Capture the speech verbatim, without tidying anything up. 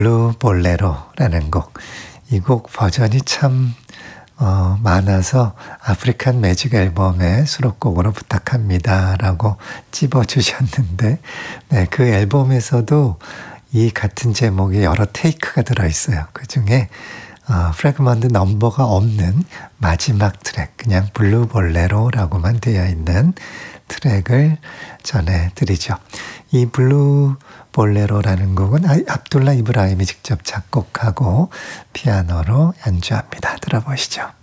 블루 볼레로라는 곡. 이 곡 버전이 참 어, 많아서 아프리칸 매직 앨범의 수록곡으로 부탁합니다라고 찝어주셨는데 네, 그 앨범에서도 이 같은 제목의 여러 테이크가 들어있어요. 그중에 어, 프래그먼트 넘버가 없는 마지막 트랙, 그냥 블루 볼레로라고만 되어 있는 트랙을 전해드리죠. 이 블루 볼레로라는 곡은 압둘라 이브라임이 직접 작곡하고 피아노로 연주합니다. 들어보시죠.